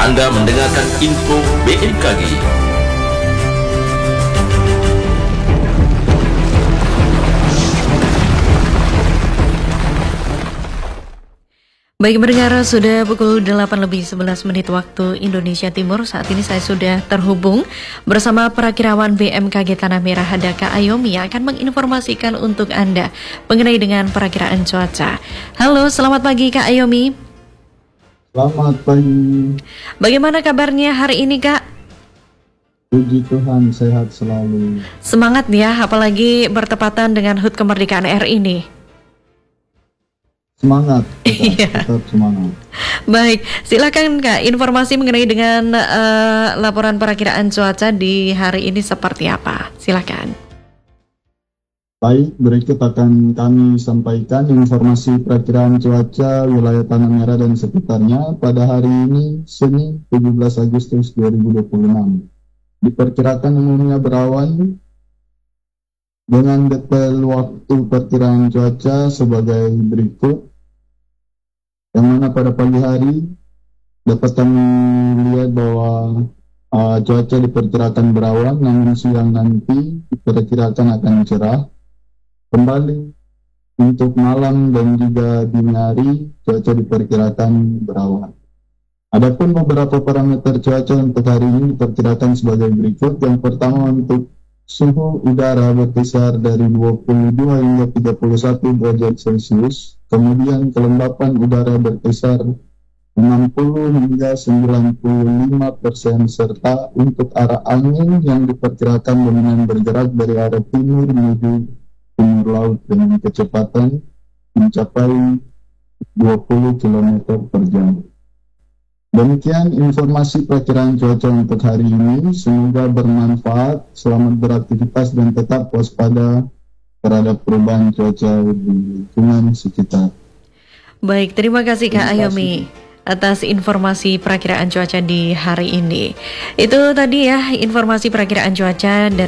Anda mendengarkan info BMKG. Baik pendengar, sudah pukul 8:11 waktu Indonesia Timur. Saat ini saya sudah terhubung bersama perakirawan BMKG Tanah Merah Hadaka Ayomi yang akan menginformasikan untuk Anda mengenai dengan perakiraan cuaca. Halo, selamat pagi Kak Ayomi. Selamat pagi. Bagaimana kabarnya hari ini Kak? Puji Tuhan, sehat selalu. Semangat ya, apalagi bertepatan dengan HUT Kemerdekaan RI ini. Semangat, tetap semangat. Baik, silakan Kak, informasi mengenai dengan laporan perakiraan cuaca di hari ini seperti apa? Silakan. Baik, berikut akan kami sampaikan informasi perakiraan cuaca wilayah Tanah Merah dan sekitarnya pada hari ini, Senin 17 Agustus 2026. Diperkirakan umumnya berawan dengan detail waktu perkiraan cuaca sebagai berikut. Yang mana pada pagi hari dapat kami lihat bahwa cuaca diperkirakan berawan, namun siang nanti diperkirakan akan cerah. Kembali untuk malam dan juga dini hari cuaca diperkirakan berawan. Adapun beberapa parameter cuaca untuk hari ini diperkirakan sebagai berikut. Yang pertama untuk suhu udara berkisar dari 22 hingga 31 derajat Celcius. Kemudian kelembapan udara berkisar 60 hingga 95%, serta untuk arah angin yang diperkirakan dominan bergerak dari arah timur menuju timur laut dengan kecepatan mencapai 20 km per jam. Demikian informasi perakiraan cuaca untuk hari ini. Semoga bermanfaat. Selamat beraktivitas dan tetap waspada terhadap perubahan cuaca di lingkungan sekitar. Baik, terima kasih Kak Ayomi atas informasi perakiraan cuaca di hari ini. Itu tadi ya informasi perakiraan cuaca dari